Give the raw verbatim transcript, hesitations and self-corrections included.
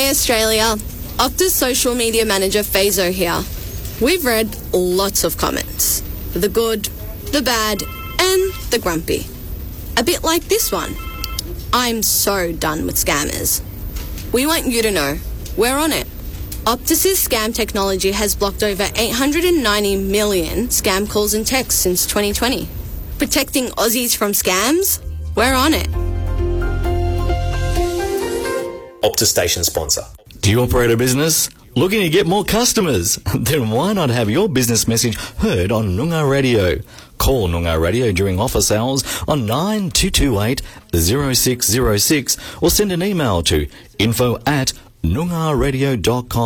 G'day Australia, Optus social media manager Fazo here. We've read lots of comments. The good, the bad, and the grumpy. A bit like this one. I'm so done with scammers. We want you to know, we're on it. Optus's scam technology has blocked over eight hundred ninety million scam calls and texts since twenty twenty. Protecting Aussies from scams? We're on it. Optus Station sponsor. Do you operate a business? Looking to get more customers? Then why not have your business message heard on Noongar Radio? Call Noongar Radio during office hours on nine two two eight, zero six zero six or send an email to info at noongarradio dot com.